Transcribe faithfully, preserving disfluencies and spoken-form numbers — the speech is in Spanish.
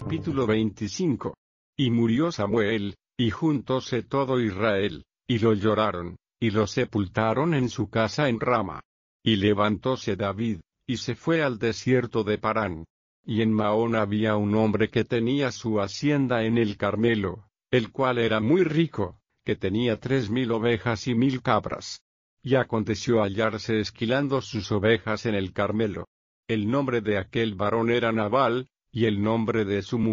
Capítulo veinticinco. Y murió Samuel, y juntóse todo Israel, y lo lloraron, y lo sepultaron en su casa en Rama. Y levantóse David, y se fue al desierto de Parán. Y en Maón había un hombre que tenía su hacienda en el Carmelo, el cual era muy rico, que tenía tres mil ovejas y mil cabras. Y aconteció hallarse esquilando sus ovejas en el Carmelo. El nombre de aquel varón era Nabal, y el nombre de su mujer